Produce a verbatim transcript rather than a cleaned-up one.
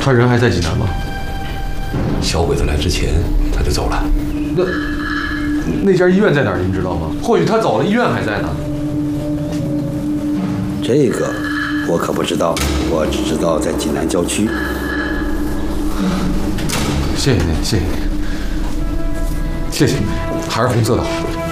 他人还在济南吗？ 小鬼子来之前他就走了。 那那家医院在哪儿？您知道吗？或许他走了，医院还在呢。 这个我可不知道，我只知道在济南郊区。 谢谢您，谢谢您，谢谢，还是红色的好。